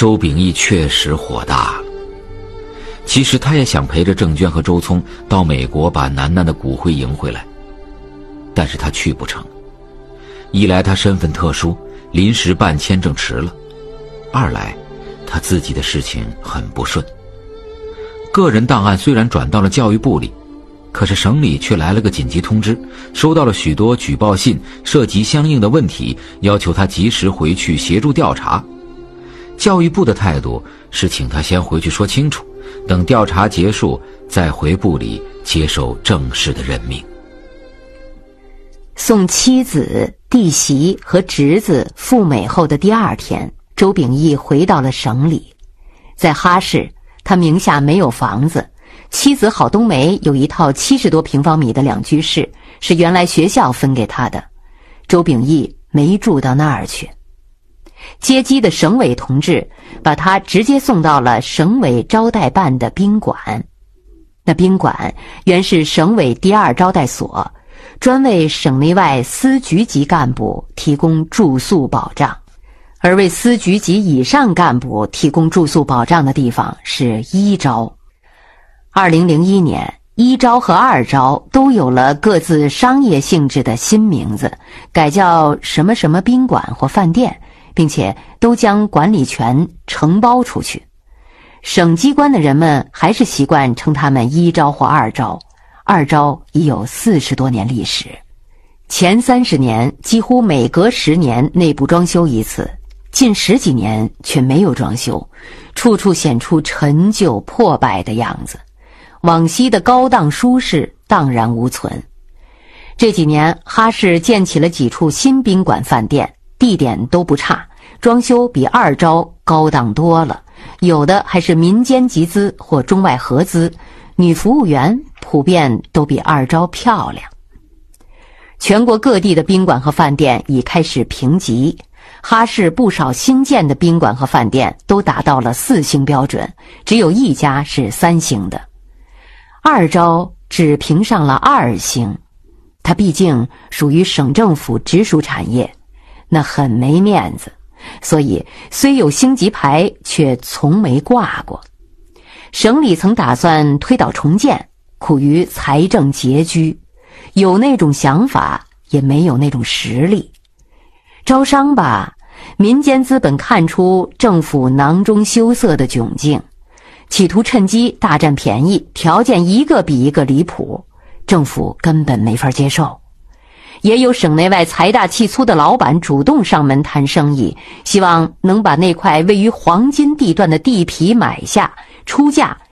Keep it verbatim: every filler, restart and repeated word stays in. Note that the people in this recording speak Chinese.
周秉义确实火大了。其实他也想陪着郑娟和周聪到美国把楠楠的骨灰迎回来，但是他去不成。一来他身份特殊，临时办签证迟了；二来他自己的事情很不顺。个人档案虽然转到了教育部里，可是省里却来了个紧急通知，收到了许多举报信，涉及相应的问题，要求他及时回去协助调查。教育部的态度是请他先回去说清楚，等调查结束再回部里接受正式的任命。 送妻子、弟媳和侄子赴美后的第二天，周秉义回到了省里。在哈市，他名下没有房子，妻子郝冬梅有一套七十多平方米的两居室，是原来学校分给他的。周秉义没住到那儿去。接机的省委同志把他直接送到了省委招待办的宾馆。那宾馆原是省委第二招待所，专为省内外司局级干部提供住宿保障，而为司局级以上干部提供住宿保障的地方是一招。二零零一年，一招和二招都有了各自商业性质的新名字，改叫什么什么宾馆或饭店，并且都将管理权承包出去。省机关的人们还是习惯称他们一招或二招，二招已有四十多年历史。前三十年几乎每隔十年内部装修一次，近十几年却没有装修，处处显出陈旧破败的样子，往昔的高档舒适荡然无存。这几年哈市建起了几处新宾馆饭店，地点都不差，装修比二招高档多了，有的还是民间集资或中外合资，女服务员普遍都比二招漂亮。全国各地的宾馆和饭店已开始评级，哈市不少新建的宾馆和饭店都达到了四星标准，只有一家是三星的。二招只评上了二星，它毕竟属于省政府直属产业，那很没面子，所以虽有星级牌，却从没挂过。省里曾打算推倒重建，苦于财政拮据，有那种想法，也没有那种实力。招商吧，民间资本看出政府囊中羞涩的窘境，企图趁机大占便宜，条件一个比一个离谱，政府根本没法接受。也有省内外财大气粗的老板主动上门谈生意，希望能把那块位于黄金地段的地皮买下，出价